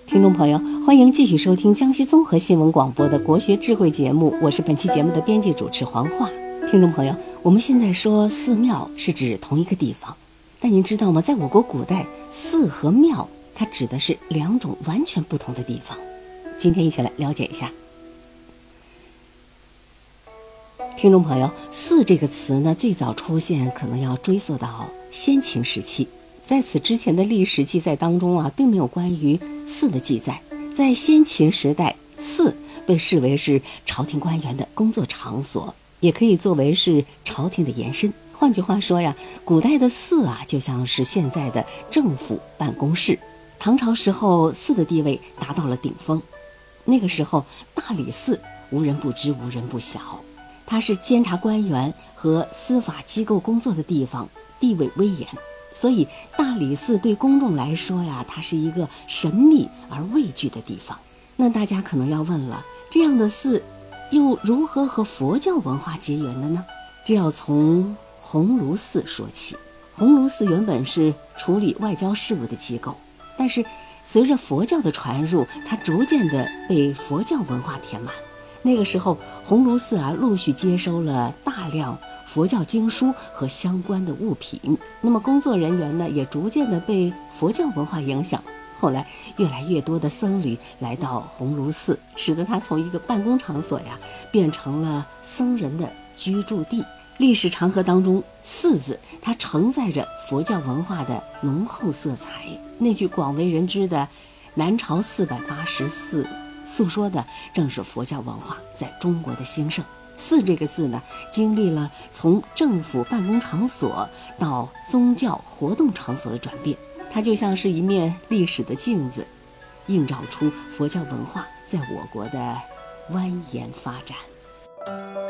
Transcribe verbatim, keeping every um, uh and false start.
听众朋友，欢迎继续收听江西综合新闻广播的国学智慧节目，我是本期节目的编辑主持黄华。听众朋友，我们现在说寺庙是指同一个地方，但您知道吗？在我国古代，寺和庙它指的是两种完全不同的地方。今天一起来了解一下。听众朋友，寺这个词呢，最早出现可能要追溯到先秦时期，在此之前的历史记载当中啊，并没有关于寺的记载。在先秦时代，寺被视为是朝廷官员的工作场所，也可以作为是朝廷的延伸。换句话说呀，古代的寺啊，就像是现在的政府办公室。唐朝时候，寺的地位达到了顶峰。那个时候，大理寺无人不知，无人不晓。它是监察官员和司法机构工作的地方，地位威严。所以大理寺对公众来说呀，它是一个神秘而畏惧的地方。那大家可能要问了，这样的寺又如何和佛教文化结缘的呢？这要从鸿胪寺说起。鸿胪寺原本是处理外交事务的机构，但是随着佛教的传入，它逐渐的被佛教文化填满。那个时候，鸿胪寺啊陆续接收了大量佛教经书和相关的物品，那么工作人员呢也逐渐的被佛教文化影响。后来越来越多的僧侣来到鸿胪寺，使得它从一个办公场所呀变成了僧人的居住地。历史长河当中，寺字它承载着佛教文化的浓厚色彩。那句广为人知的南朝四百八十寺，诉说的正是佛教文化在中国的兴盛。寺这个字呢，经历了从政府办公场所到宗教活动场所的转变，它就像是一面历史的镜子，映照出佛教文化在我国的蜿蜒发展。